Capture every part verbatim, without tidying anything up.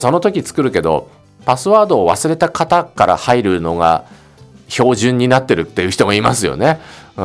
その時作るけどパスワードを忘れた方から入るのが標準になってるっていう人もいますよね。うん、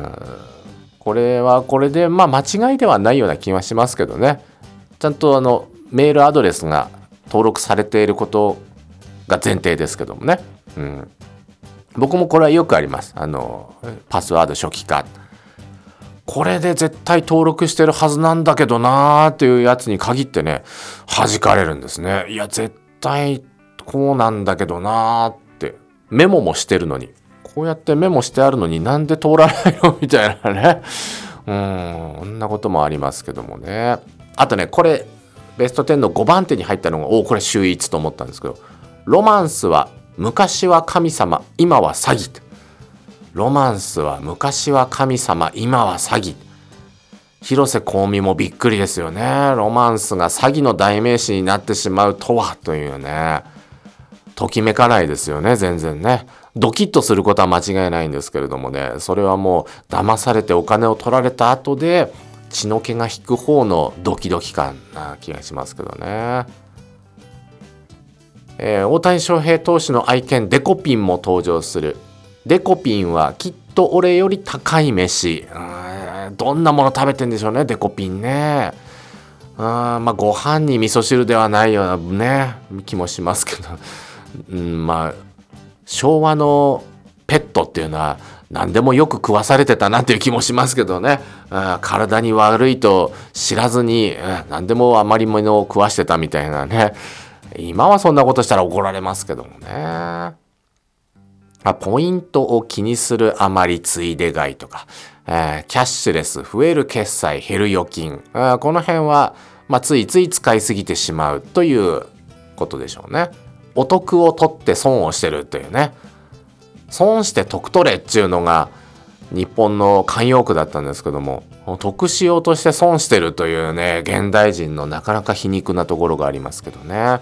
これはこれでまあ間違いではないような気はしますけどね。ちゃんとあのメールアドレスが登録されていることが前提ですけどもね。うん、僕もこれはよくあります。あのパスワード初期化、これで絶対登録してるはずなんだけどなーっていうやつに限ってね弾かれるんですね。いや絶対こうなんだけどなーってメモもしてるのに、こうやってメモしてあるのになんで通らないのみたいなね。うーん、こんなこともありますけどもね。あとね、これベストじゅうのごばん手に入ったのが、おおこれ秀逸と思ったんですけど、ロマンスは昔は神様今は詐欺。ロマンスは昔は神様今は詐欺。広瀬香美もびっくりですよね。ロマンスが詐欺の代名詞になってしまうとはというね。ときめかないですよね、全然ね。ドキッとすることは間違いないんですけれどもね、それはもう騙されてお金を取られた後で血の気が引く方のドキドキ感な気がしますけどね。えー、大谷翔平投手の愛犬デコピンも登場する。デコピンはきっと俺より高い飯。どんなもの食べてんでしょうね、デコピンね。あまあご飯に味噌汁ではないようなね気もしますけど、うん、まあ昭和のペットっていうのは何でもよく食わされてたなっていう気もしますけどね。あ体に悪いと知らずに何でも余り物を食わしてたみたいなね。今はそんなことしたら怒られますけどもね。ポイントを気にするあまりついで買いとか、えー、キャッシュレス増える決済減る預金、あこの辺は、まあ、ついつい使いすぎてしまうということでしょうね。お得を取って損をしてるというね。損して得取れっていうのが日本の慣用句だったんですけども、得しようとして損してるというね現代人のなかなか皮肉なところがありますけどね。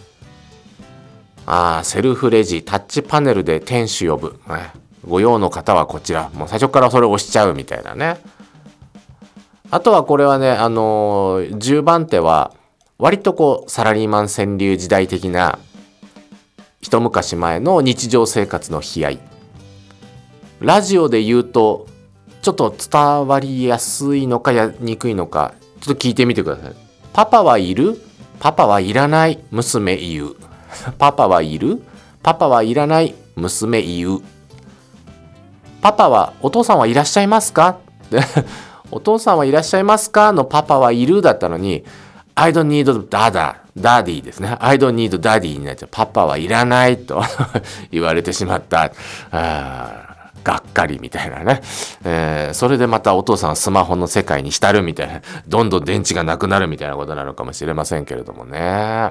あセルフレジタッチパネルで店主呼ぶ、ね、ご用の方はこちら、もう最初からそれ押しちゃうみたいなね。あとはこれはね、あのー、じゅうばん手は割とこうサラリーマン川柳時代的な一昔前の日常生活の悲哀。ラジオで言うとちょっと伝わりやすいのかやにくいのかちょっと聞いてみてください。パパはいる？パパはいらない。娘言う。パパはいる？パパはいらない。娘言う。パパはお父さんはいらっしゃいますか？お父さんはいらっしゃいますかのパパはいるだったのに I don't need dada daddy ですね。I don't need daddy になっちゃう。パパはいらないと言われてしまった。あがっかりみたいなね、えー、それでまたお父さんはスマホの世界に浸るみたいな、どんどん電池がなくなるみたいなことなのかもしれませんけれどもね。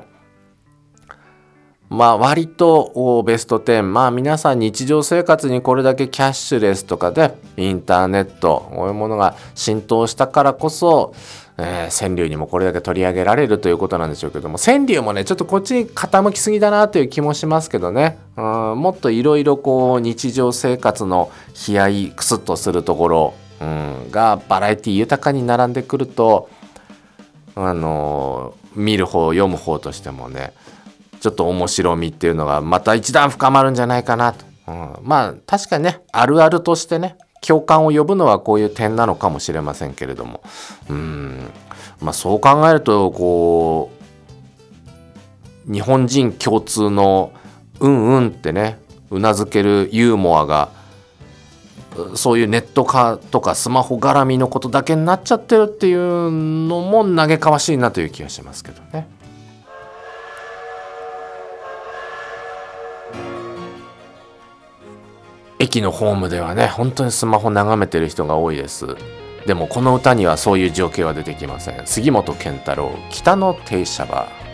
まあ割とベストじゅう、まあ皆さん日常生活にこれだけキャッシュレスとかでインターネットこういうものが浸透したからこそ、えー、川柳にもこれだけ取り上げられるということなんでしょうけども、川柳もねちょっとこっちに傾きすぎだなという気もしますけどね。うん、もっといろいろこう日常生活の悲哀クスッとするところ、うん、がバラエティ豊かに並んでくると、あのー、見る方読む方としてもねちょっと面白みっていうのがまた一段深まるんじゃないかなと、うん、まあ確かにねあるあるとしてね共感を呼ぶのはこういう点なのかもしれませんけれども、うーんまあそう考えるとこう日本人共通のうんうんってねうなずけるユーモアがそういうネット化とかスマホ絡みのことだけになっちゃってるっていうのも嘆かわしいなという気がしますけどね。駅のホームではね本当にスマホ眺めてる人が多いです。でもこの歌にはそういう情景は出てきません。杉本健太郎、北の停車場。